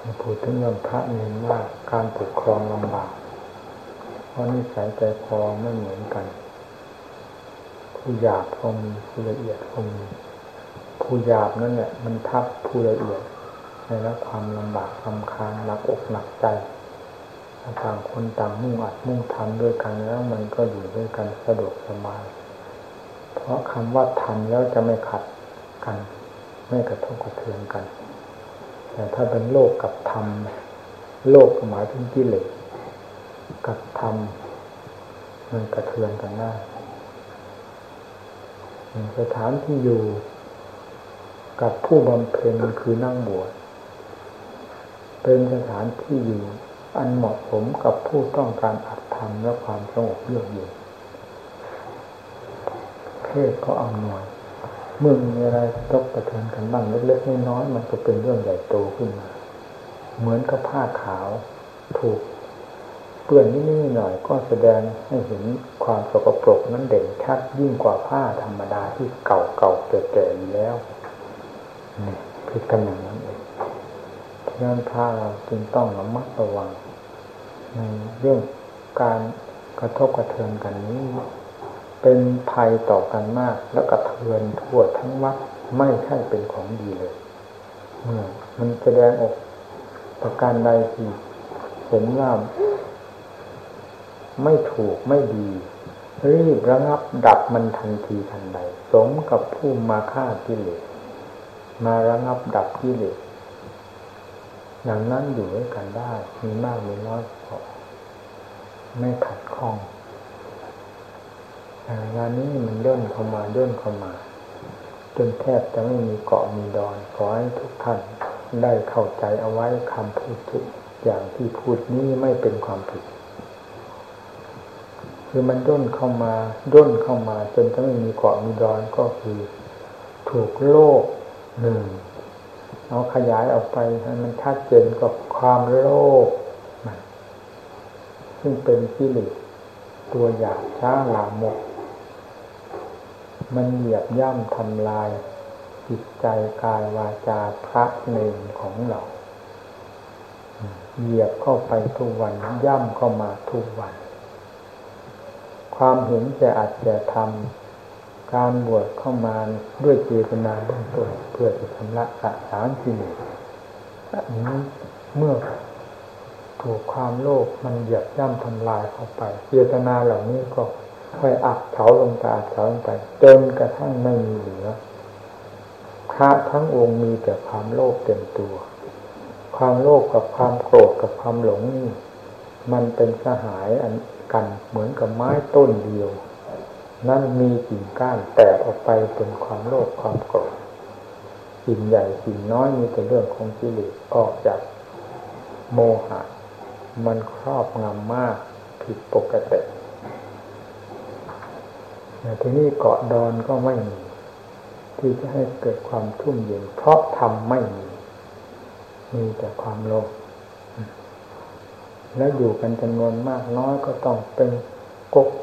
พูดถึงเรื่องพระเนรว่าการปกครองลำบากเพราะนิสัยใจคอไม่เหมือนกันผู้หยาบก็มีผู้ละเอียดก็มีผู้หยาบนั่นแหละมันทับผู้ละเอียดในรับความลำบากลำคาญหนักอกหนักใจต่างคนต่างมุ่งอัดมุ่งทำด้วยกันแล้วมันก็อยู่ด้วยกันสะดวกสบายเพราะคำว่าทำแล้วจะไม่ขัดกันไม่กระทบกระเทือนกันแต่ถ้าเป็นโลกกับธรรมโลกหมายถึงกิเลสกับธรรมมันกระเทือนกันได้สถานที่อยู่กับผู้บำเพ็ญคือนั่งบวชเป็นสถานที่อยู่อันเหมาะสมกับผู้ต้องการอัตธรรมและความสงบเยือกเย็นเพศก็อำนวยเมื่อมีอะไรตกกระเทือนกันบ้างเล็กๆน้อยๆมันก็เป็นเรื่องใหญ่โตขึ้นมาเหมือนกับผ้าขาวถูกเปื้อนนิดๆหน่อยก็แสดงให้เห็นความสกปรกนั้นเด่นชัดยิ่งกว่าผ้าธรรมดาที่เก่าๆแก่ๆอยู่แล้วนี่คือกันอย่างนั้นเองฉะนั้นผ้าเราจึงต้องระมัดระวังในเรื่องการกระทบกระเทือนกันนี้เป็นภัยต่อกันมากและกระเทือนทั่วทั้งวัดไม่ใช่เป็นของดีเลยเมื่อมันแสดงออกประการใดที่เห็นว่าไม่ถูกไม่ดีรีบระงับดับมันทันทีทันใดสมกับผู้มาฆ่ากิเลสมาระงับดับกิเลสอย่างนั้นอยู่ด้วยกันได้มีมากมีน้อยพอไม่ขัดข้องงานนี้มันย่นเข้ามาจนแทบจะไม่มีเกาะมีดอนขอให้ทุกท่านได้เข้าใจเอาไว้คำพูดทุกอย่างที่พูดนี้ไม่เป็นความผิดคือมันย่นเข้ามาจนจะไม่มีเกาะมีดอนก็คือถูกโลกหนึ่งเอาขยายออกไปให้มันชัดเจนกับความโลภซึ่งเป็นกิเลสตัวหยาบช้าลามกมันเหยียบย่ำทำลายจิตใจกายวาจาพระเนรของเราเหยียบเข้าไปทุกวันย่ำเข้ามาทุกวันความเห็นแก่อัตแก่ธรรมการบวชเข้ามาด้วยเจตนาเบื้องต้นเพื่อจะชำระสะสางกิเลสนี้เมื่อถูกความโลภมันเหยียบย่ำทำลายเข้าไปเจตนาเหล่านี้ก็ค่อยอับเฉาลงไปจนกระทั่งไม่มีเหลือพระทั้งองค์มีแต่ความโลภเต็มตัวความโลภกับความโกรธกับความหลงนี่มันเป็นสหายอันกันเหมือนกับไม้ต้นเดียวนั่นมีกิ่งก้านแตกออกไปเป็นความโลภความโกรธกิ่งใหญ่กิ่งน้อยมีแต่เรื่องของกิเลสออกจากโมหะมันครอบงำมากผิดปกติแต่ที่นี่เกาะดอนก็ไม่มีที่จะให้เกิดความทุ่มเย็นเพราะธรรมไม่มีแต่ความโลภและอยู่กันจำนวนมากน้อยก็ต้องเป็นก๊ก